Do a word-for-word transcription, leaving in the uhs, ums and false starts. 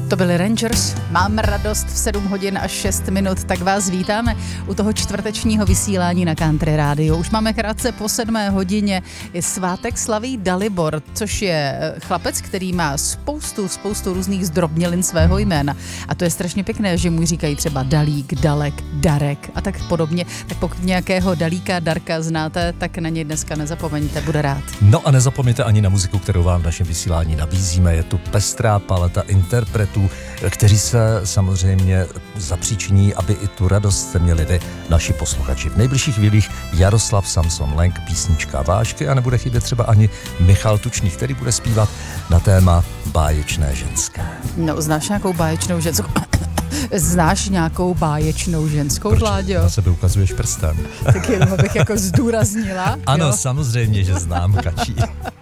To byli Rangers. Mám radost v sedm hodin a šest minut, tak vás vítáme u toho čtvrtečního vysílání na Country Rádiu. Už máme krátce po sedmé hodině. Je svátek slaví Dalibor, což je chlapec, který má spoustu, spoustu různých zdrobnělin svého jména. A to je strašně pěkné, že mu říkají třeba Dalík, Dalek, Darek a tak podobně. Tak pokud nějakého Dalíka, Darka znáte, tak na něj dneska nezapomeňte, bude rád. No a nezapomeňte ani na muziku, kterou vám v našem vysílání nabízíme. Je tu pestrá paleta interpretů, kteří se samozřejmě zapříčiní, aby i tu radost jste měli vy, naši posluchači. V nejbližších chvílích Jaroslav Samson Lenk, písnička Vášky, a nebude chybět třeba ani Michal Tučný, který bude zpívat na téma báječné ženské. No, znáš nějakou báječnou ženskou? Znáš nějakou báječnou ženskou, Vláďo? Na sebe ukazuješ prstem. Tak jenom bych jako zdůraznila. Ano, jo? samozřejmě, že znám, Kačí.